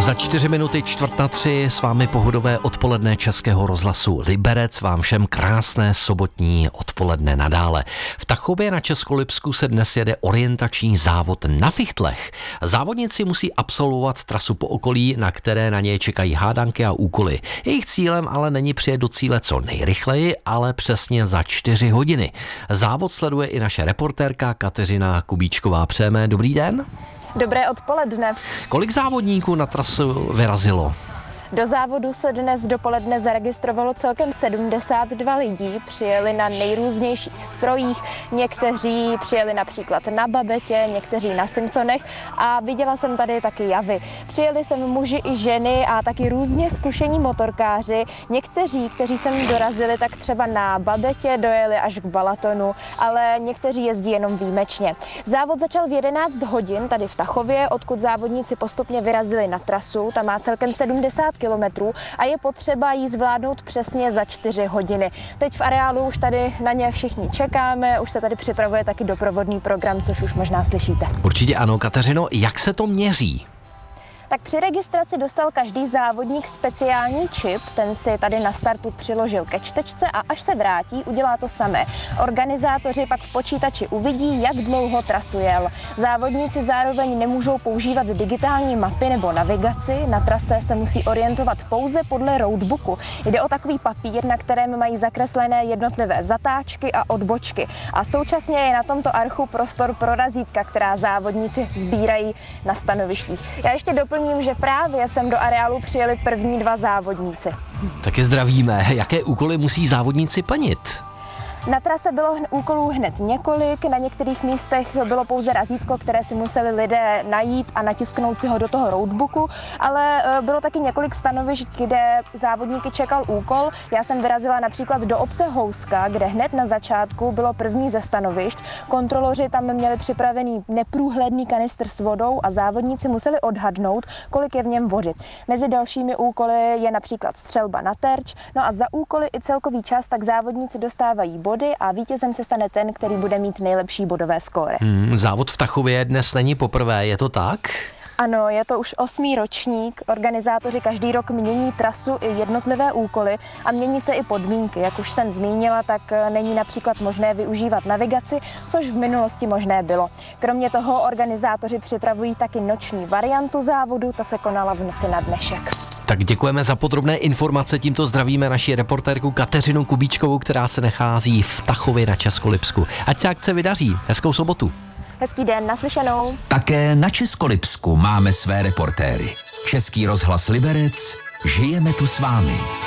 Za 4 minuty 2:45 s vámi pohodové odpoledne Českého rozhlasu Liberec. Vám všem krásné sobotní odpoledne nadále. V Tachově na Českolipsku se dnes jede orientační závod na fichtlech. Závodníci musí absolvovat trasu po okolí, na které na ně čekají hádanky a úkoly. Jejich cílem ale není přijet do cíle co nejrychleji, ale přesně za 4 hodiny. Závod sleduje i naše reportérka Kateřina Kubíčková. Přejeme dobrý den. Dobré odpoledne. Kolik závodníků na trasu vyrazilo? Do závodu se dnes dopoledne zaregistrovalo celkem 72 lidí. Přijeli na nejrůznějších strojích, někteří přijeli například na babetě, někteří na Simpsonech a viděla jsem tady taky javy. Přijeli sem muži i ženy a taky různě zkušení motorkáři. Někteří, kteří sem dorazili, tak třeba na babetě dojeli až k Balatonu, ale někteří jezdí jenom výjimečně. Závod začal v 11 hodin tady v Tachově, odkud závodníci postupně vyrazili na trasu. Ta má celkem 70 kilometrů a je potřeba jí zvládnout přesně za 4 hodiny. Teď v areálu už tady na ně všichni čekáme, už se tady připravuje taky doprovodný program, což už možná slyšíte. Určitě ano, Kateřino, jak se to měří? Tak při registraci dostal každý závodník speciální čip, ten si tady na startu přiložil ke čtečce a až se vrátí, udělá to samé. Organizátoři pak v počítači uvidí, jak dlouho trasu jel. Závodníci zároveň nemůžou používat digitální mapy nebo navigaci, na trase se musí orientovat pouze podle roadbooku. Jde o takový papír, na kterém mají zakreslené jednotlivé zatáčky a odbočky. A současně je na tomto archu prostor pro razítka, která závodníci sbírají na stanovištích. Já ještě doplním, že právě sem do areálu přijeli první 2 závodníci. Taky zdravíme. Jaké úkoly musí závodníci plnit? Na trase bylo úkolů hned několik, na některých místech bylo pouze razítko, které si museli lidé najít a natisknout si ho do toho roadbooku, ale bylo taky několik stanovišť, kde závodníky čekal úkol. Já jsem vyrazila například do obce Houska, kde hned na začátku bylo první ze stanovišť. Kontroloři tam měli připravený neprůhledný kanistr s vodou a závodníci museli odhadnout, kolik je v něm vody. Mezi dalšími úkoly je například střelba na terč, no a za úkoly i celkový čas tak závodníci dostávají body a vítězem se stane ten, který bude mít nejlepší bodové skóre. Závod v Tachově dnes není poprvé, je to tak? Ano, je to už 8. ročník. Organizátoři každý rok mění trasu i jednotlivé úkoly a mění se i podmínky. Jak už jsem zmínila, tak není například možné využívat navigaci, což v minulosti možné bylo. Kromě toho organizátoři připravují taky noční variantu závodu, ta se konala v noci na dnešek. Tak děkujeme za podrobné informace, tímto zdravíme naši reportérku Kateřinu Kubíčkovou, která se nachází v Tachově na Českolipsku. Ať se akce vydaří, hezkou sobotu. Hezký den, naslyšenou. Také na Českolipsku máme své reportéry. Český rozhlas Liberec, žijeme tu s vámi.